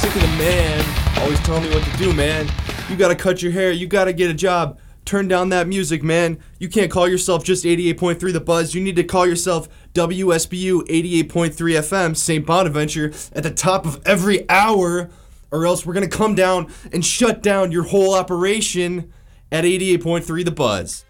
sick of the man always telling me what to do, man. You gotta cut your hair, you gotta get a job. Turn down that music, man. You can't call yourself just 88.3 The Buzz. You need to call yourself WSBU 88.3 FM, St. Bonaventure, at the top of every hour, or else we're gonna come down and shut down your whole operation at 88.3 The Buzz.